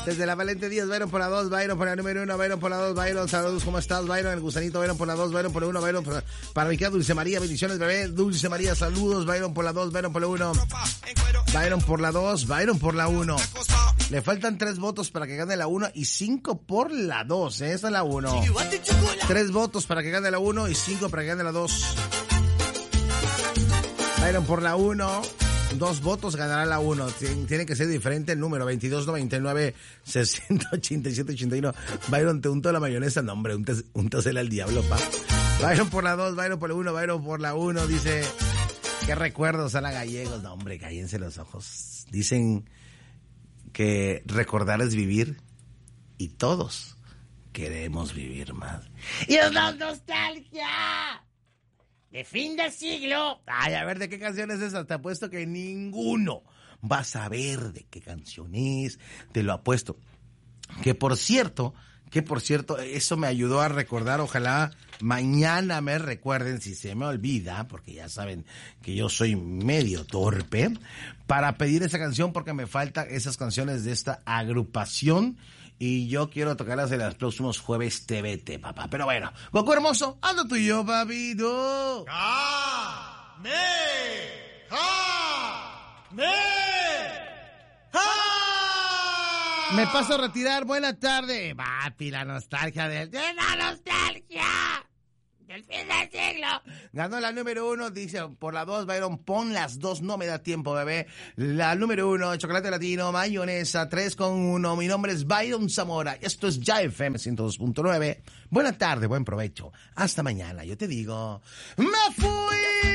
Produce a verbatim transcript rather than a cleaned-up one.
Desde la Valente Díaz, Byron por la dos, Byron por la número uno, Byron por la dos, Byron, saludos, ¿cómo estás, Byron? El gusanito, Byron por la dos, Byron por la uno, Byron por la... Para mi querida Dulce María, bendiciones, bebé, Dulce María, saludos, Byron por la dos, Byron por la uno, Byron por la dos, Byron por la uno. Le faltan tres votos para que gane la uno y cinco por la dos, ¿eh? Esa es la uno. Tres votos para que gane la uno y cinco para que gane la dos. Byron por la uno. Dos votos ganará la uno. Tiene que ser diferente el número. veintidós noventa y nueve sesenta ochenta y siete ochenta y uno. Byron, te unto la mayonesa. No, hombre, untasela al diablo, pa. Byron por la dos, Byron por la uno, Byron por la uno. Dice, qué recuerdos a la gallegos. No, hombre, cállense los ojos. Dicen que recordar es vivir. Y todos queremos vivir más. ¡Y es la nostalgia! De fin de siglo. Ay, a ver, ¿de qué canción es esa? Te apuesto que ninguno va a saber de qué canción es. Te lo apuesto. Que por cierto, que por cierto, eso me ayudó a recordar. Ojalá mañana me recuerden, si se me olvida, porque ya saben que yo soy medio torpe, para pedir esa canción porque me faltan esas canciones de esta agrupación. Y yo quiero tocarlas en los próximos jueves T V T, papá. Pero bueno, Goku hermoso, ando tú y yo, papito. ¡Ja! ¡Me! ¡Ja! ¡Me! ¡Ja! Me paso a retirar, buena tarde. Papi, la nostalgia del... ¡De la nostalgia! ¡Del fin del siglo! Ganó la número uno, dice, por la dos, Byron, pon las dos, no me da tiempo, bebé. La número uno, chocolate latino, mayonesa, tres con uno. Mi nombre es Byron Zamora. Esto es Ya F M ciento dos punto nueve. Buena tarde, buen provecho. Hasta mañana, yo te digo, ¡me fui!